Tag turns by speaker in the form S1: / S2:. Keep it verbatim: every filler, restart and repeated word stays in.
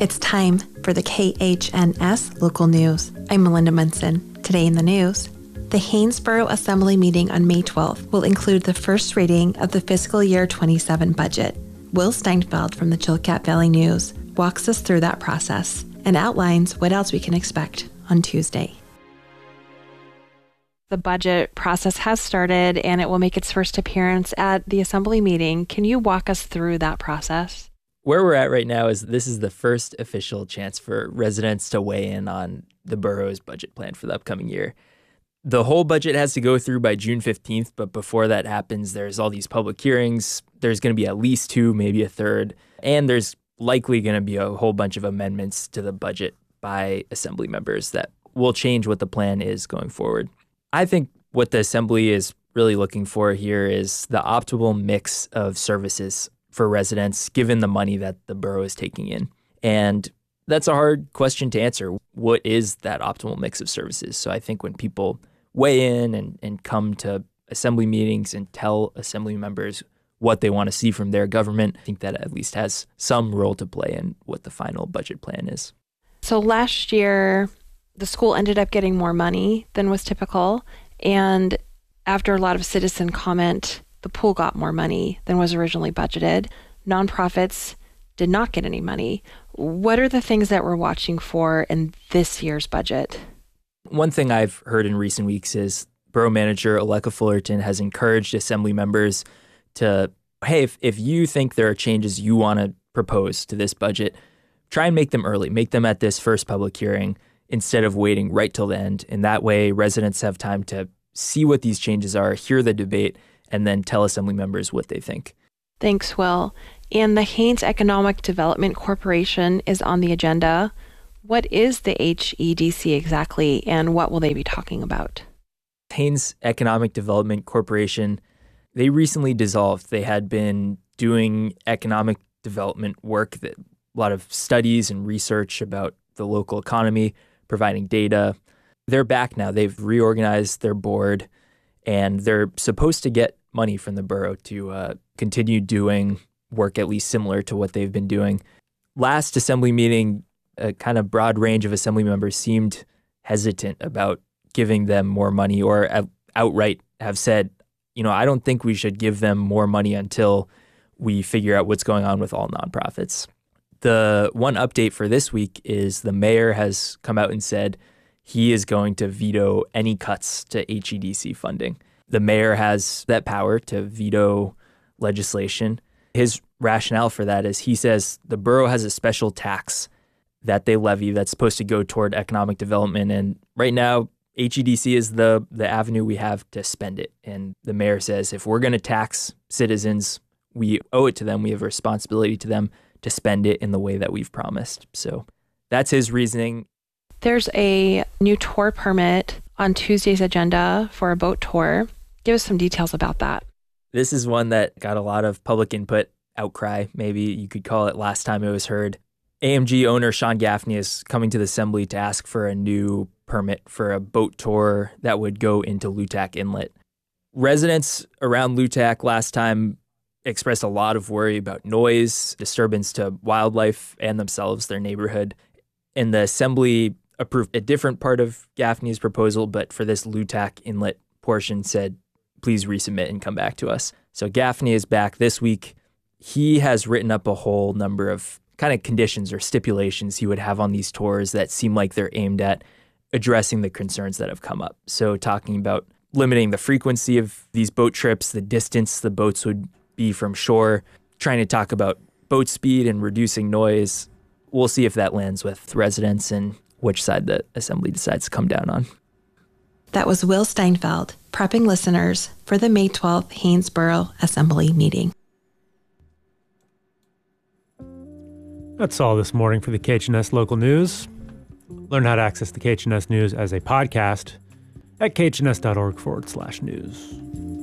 S1: It's time for the K H N S local news. I'm Melinda Munson. Today in the news, the Haynesboro Assembly meeting on May twelfth will include the first reading of the fiscal year twenty-seven budget. Will Steinfeld from the Chilkat Valley News walks us through that process and outlines what else we can expect on Tuesday. The budget process has started and it will make its first appearance at the Assembly meeting. Can you walk us through that process?
S2: Where we're at right now is this is the first official chance for residents to weigh in on the borough's budget plan for the upcoming year. The whole budget has to go through by June fifteenth, but before that happens, there's all these public hearings. There's going to be at least two, maybe a third, and there's likely going to be a whole bunch of amendments to the budget by Assembly members that will change what the plan is going forward. I think what the Assembly is really looking for here is the optimal mix of services for residents, given the money that the borough is taking in. And that's a hard question to answer. What is that optimal mix of services? So I think when people weigh in and, and come to Assembly meetings and tell Assembly members what they want to see from their government, I think that at least has some role to play in what the final budget plan is.
S1: So last year, the school ended up getting more money than was typical. And after a lot of citizen comment, the pool got more money than was originally budgeted. Nonprofits did not get any money. What are the things that we're watching for in this year's budget?
S2: One thing I've heard in recent weeks is Borough Manager Aleka Fullerton has encouraged Assembly members to, hey, if, if you think there are changes you want to propose to this budget, try and make them early. Make them at this first public hearing instead of waiting right till the end. And that way, residents have time to see what these changes are, hear the debate, and then tell Assembly members what they think.
S1: Thanks, Will. And the Haines Economic Development Corporation is on the agenda. What is the H E D C exactly, and what will they be talking about?
S2: Haines Economic Development Corporation, they recently dissolved. They had been doing economic development work, that, a lot of studies and research about the local economy, providing data. They're back now. They've reorganized their board, and they're supposed to get money from the borough to uh, continue doing work at least similar to what they've been doing. Last Assembly meeting, a kind of broad range of Assembly members seemed hesitant about giving them more money, or outright have said, you know, I don't think we should give them more money until we figure out what's going on with all nonprofits. The one update for this week is the mayor has come out and said he is going to veto any cuts to H E D C funding. The mayor has that power to veto legislation. His rationale for that is he says the borough has a special tax that they levy that's supposed to go toward economic development. And right now, H E D C is the, the avenue we have to spend it. And the mayor says if we're going to tax citizens, we owe it to them. We have a responsibility to them to spend it in the way that we've promised. So that's his reasoning.
S1: There's a new tour permit on Tuesday's agenda for a boat tour. Give us some details about that.
S2: This is one that got a lot of public input, outcry, maybe you could call it, last time it was heard. A M G owner Sean Gaffney is coming to the Assembly to ask for a new permit for a boat tour that would go into Lutak Inlet. Residents around Lutak last time expressed a lot of worry about noise, disturbance to wildlife and themselves, their neighborhood. And the Assembly approved a different part of Gaffney's proposal, but for this Lutak Inlet portion said, please resubmit and come back to us. So Gaffney is back this week. He has written up a whole number of kind of conditions or stipulations he would have on these tours that seem like they're aimed at addressing the concerns that have come up. So talking about limiting the frequency of these boat trips, the distance the boats would be from shore, trying to talk about boat speed and reducing noise. We'll see if that lands with residents and which side the Assembly decides to come down on.
S1: That was Will Steinfeld, prepping listeners for the May twelfth Haynesboro Assembly meeting.
S3: That's all this morning for the K H N S Local News. Learn how to access the K H N S News as a podcast at khns.org forward slash news.